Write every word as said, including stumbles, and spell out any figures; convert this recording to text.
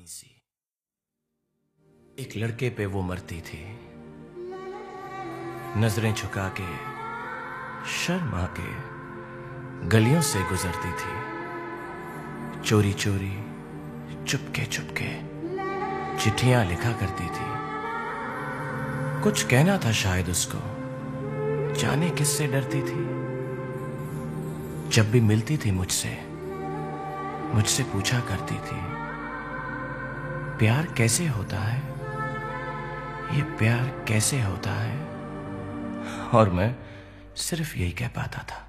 कहानी सी। एक लड़के पे वो मरती थी, नजरें झुका के शर्मा के गलियों से गुजरती थी, चोरी चोरी चुपके चुपके चिट्ठियां लिखा करती थी। कुछ कहना था शायद उसको, जाने किससे डरती थी। जब भी मिलती थी मुझसे मुझसे पूछा करती थी, प्यार कैसे होता है, ये प्यार कैसे होता है। और मैं सिर्फ यही कह पाता था।